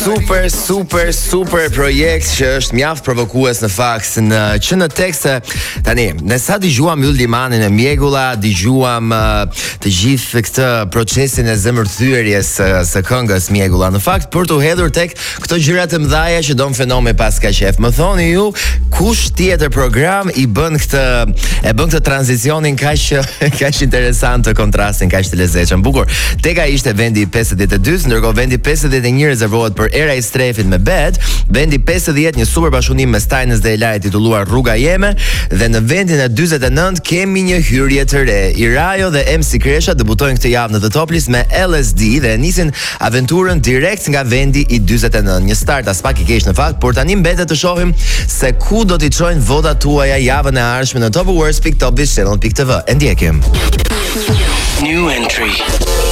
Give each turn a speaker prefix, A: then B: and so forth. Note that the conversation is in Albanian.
A: super projekt që është mjaft provokues në fakt që në tekste tani ne sa dëgjuam Yll Limanin e Mjegulla, dëgjuam të gjithë këtë procesin e zemërthyerjes së këngës Mjegulla. Në fakt për të hedhur tek këto gjëra të mëdha që don fenomen pas ka shef. Më thoni ju kush tjetër program i bën këtë tranzicionin kaq interesant të kontrastin kaq të lezetshëm. Bukur. Teka ishte vendi 52, ndërkohë vendi 51 rezervohet për Era i Strefit me Bad, vendi 50 një super bashkëpunim me Steinës dhe Elaj titulluar Rruga Jeme, dhe në vendin e 49 kemi një hyrje të re. Irajo dhe MC Kresha debutojnë këtë javë në The Top List me LSD dhe nisin aventurën direkt nga vendi i 49. Një start as pak i keq në fakt, por tani mbetet të shohim se ku do t'i çojnë votat tuaja javën e ardhshme në Top Awards.topvision.tv. E ndjekim.
B: New entry.